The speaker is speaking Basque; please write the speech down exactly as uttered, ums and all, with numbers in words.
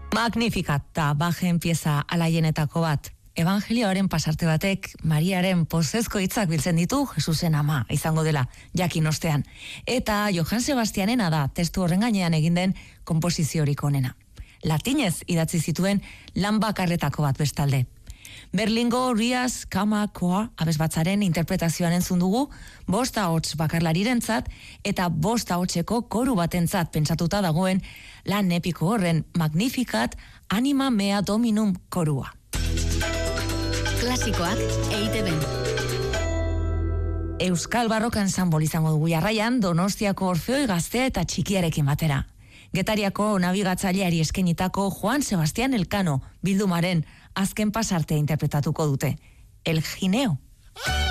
Magnificat da bajen pieza alaienetako bat. Evangelioaren pasarte batek Mariaren pozezko hitzak biltzen ditu Jesusen ama izango dela jakin ostean. Eta Johann Sebastianena da testu horren gainean egin den konposiziorik onena. Latinez idatzi zituen lan bakarretako bat bestalde. Berlingo Rias Kamakoa abesbatzaren interpretazioan entzun dugu, bosta hots bakarlarirentzat eta bosta hotseko koru batentzat pentsatuta dagoen lan epiko horren Magnificat Anima Mea Dominum korua. Klasikoak E I Te Be. Euskal Barroka ensanbol izango dugu jarraian Donostiako Orfeoi Gaztea eta Txikiarekin batera. Getariako nabigatzaileari eskenitako Juan Sebastián Elcano bildumaren azken pasartea interpretatuko dute. El Gineo.